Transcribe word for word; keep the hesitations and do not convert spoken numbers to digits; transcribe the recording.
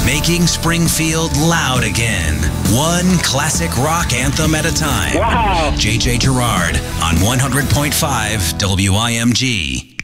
Making Springfield loud again. One classic rock anthem at a time. Wow. J J Gerard on one hundred point five W I M G.